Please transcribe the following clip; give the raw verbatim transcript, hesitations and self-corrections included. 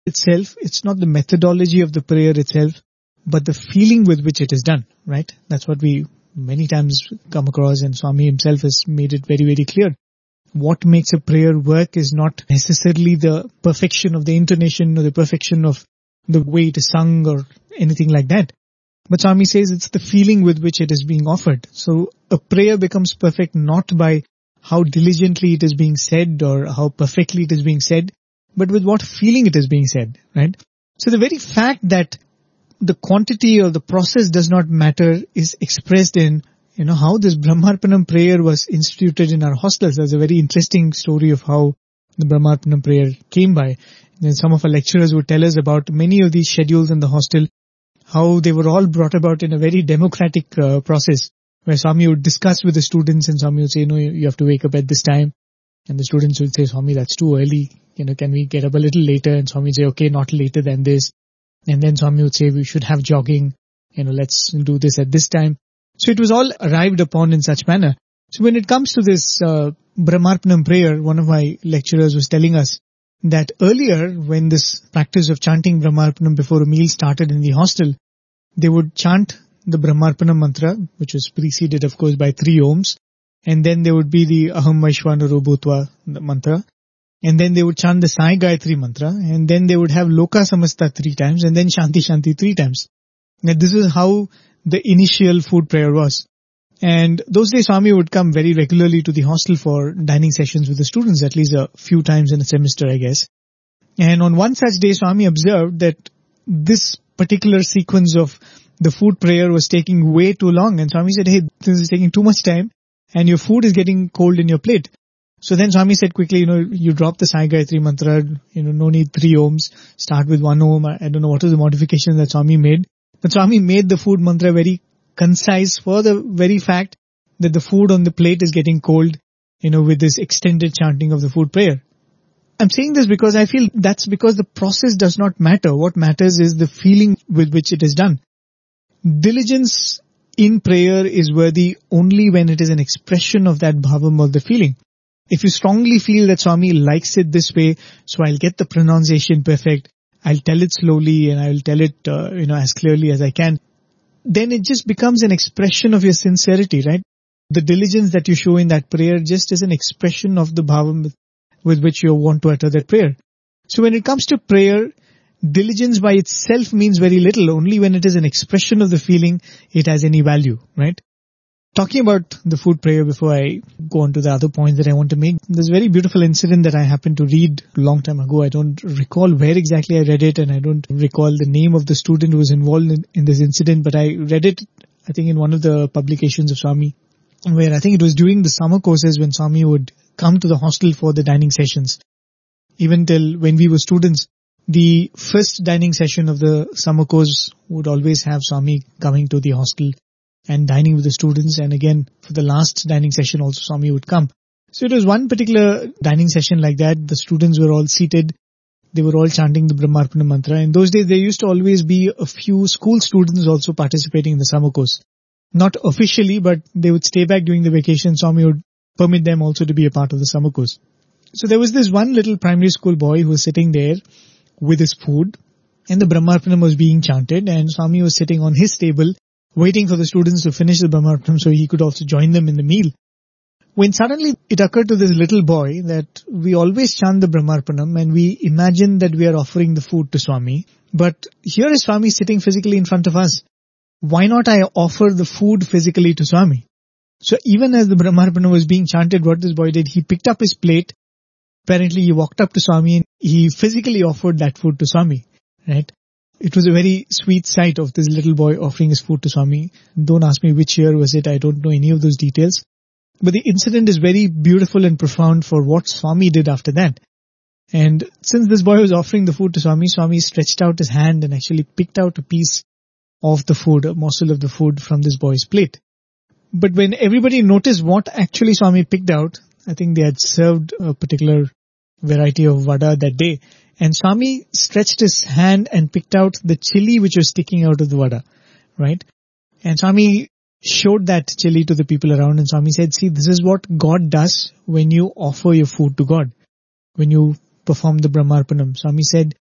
itself, it's not the methodology of the prayer itself, but the feeling with which it is done, right? That's what we many times come across, and Swami himself has made it very, very clear. What makes a prayer work is not necessarily the perfection of the intonation or the perfection of the way it is sung or anything like that. But Swami says it's the feeling with which it is being offered. So a prayer becomes perfect not by how diligently it is being said or how perfectly it is being said, but with what feeling it is being said, right? So the very fact that the quantity or the process does not matter is expressed in, you know, how this Brahmarpanam prayer was instituted in our hostels. There's a very interesting story of how the Brahmarpanam prayer came by. And some of our lecturers would tell us about many of these schedules in the hostel, how they were all brought about in a very democratic uh, process, where Swami would discuss with the students and Swami would say, no, you have to wake up at this time. And the students would say, Swami, that's too early. You know, can we get up a little later? And Swami would say, okay, not later than this. And then Swami would say, we should have jogging. You know, let's do this at this time. So it was all arrived upon in such manner. So when it comes to this uh, Brahmarpanam prayer, one of my lecturers was telling us that earlier, when this practice of chanting Brahmarpanam before a meal started in the hostel, they would chant the Brahmarpanam mantra, which was preceded, of course, by three Oms. And then there would be the Aham Vaishvanaro Bhutva mantra. And then they would chant the Sai Gayatri mantra. And then they would have Loka Samasta three times. And then Shanti Shanti three times. Now, this is how the initial food prayer was. And those days, Swami would come very regularly to the hostel for dining sessions with the students, at least a few times in a semester, I guess. And on one such day, Swami observed that this particular sequence of the food prayer was taking way too long. And Swami said, hey, this is taking too much time and your food is getting cold in your plate. So then Swami said quickly, you know, you drop the Sai Gayatri mantra, you know, no need three Oms, start with one Om. I don't know what was the modification that Swami made. But Swami made the food mantra very concise for the very fact that the food on the plate is getting cold, you know, with this extended chanting of the food prayer. I'm saying this because I feel that's because the process does not matter. What matters is the feeling with which it is done. Diligence in prayer is worthy only when it is an expression of that bhavam or the feeling. If you strongly feel that Swami likes it this way, so I'll get the pronunciation perfect, I'll tell it slowly and I'll tell it, uh, you know, as clearly as I can, then it just becomes an expression of your sincerity, right? The diligence that you show in that prayer just is an expression of the bhavam with which you want to utter that prayer. So when it comes to prayer, diligence by itself means very little. Only when it is an expression of the feeling, it has any value, right? Talking about the food prayer before I go on to the other points that I want to make, there's a very beautiful incident that I happened to read a long time ago. I don't recall where exactly I read it and I don't recall the name of the student who was involved in, in this incident, but I read it, I think, in one of the publications of Swami, where I think it was during the summer courses when Swami would come to the hostel for the dining sessions. Even till when we were students, the first dining session of the summer course would always have Swami coming to the hostel and dining with the students. And again, for the last dining session also Swami would come. So it was one particular dining session like that. The students were all seated. They were all chanting the Brahmarpanam mantra. In those days, there used to always be a few school students also participating in the summer course. Not officially, but they would stay back during the vacation. Swami would permit them also to be a part of the summer course. So there was this one little primary school boy who was sitting there with his food, and the Brahmarpanam was being chanted, and Swami was sitting on his table waiting for the students to finish the Brahmarpanam so he could also join them in the meal. When suddenly it occurred to this little boy that we always chant the Brahmarpanam and we imagine that we are offering the food to Swami, but here is Swami sitting physically in front of us. Why not I offer the food physically to Swami? So even as the Brahmarpanam was being chanted, what this boy did, he picked up his plate. Apparently he walked up to Swami and he physically offered that food to Swami, right? It was a very sweet sight of this little boy offering his food to Swami. Don't ask me which year was it. I don't know any of those details. But the incident is very beautiful and profound for what Swami did after that. And since this boy was offering the food to Swami, Swami stretched out his hand and actually picked out a piece of the food, a morsel of the food from this boy's plate. But when everybody noticed what actually Swami picked out, I think they had served a particular variety of vada that day. And Swami stretched his hand and picked out the chili which was sticking out of the vada, right? And Swami showed that chili to the people around, and Swami said, see, this is what God does when you offer your food to God, when you perform the Brahmarpanam. Swami said,